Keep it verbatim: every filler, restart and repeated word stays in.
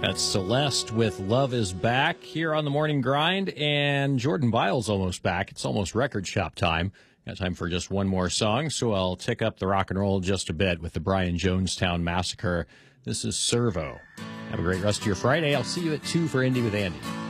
That's Celeste with Love is Back here on the Morning Grind, and Jordan Biles almost back. It's almost record shop time. Got time for just one more song, so I'll tick up the rock and roll just a bit with the Brian Jonestown Massacre. This is Servo. Have a great rest of your Friday. I'll see you at two for Indie with Andy.